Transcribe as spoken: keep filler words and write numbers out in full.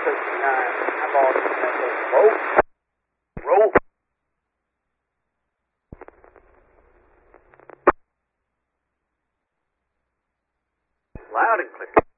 sixty-nine. I'm on roll. Roll. Loud and clear.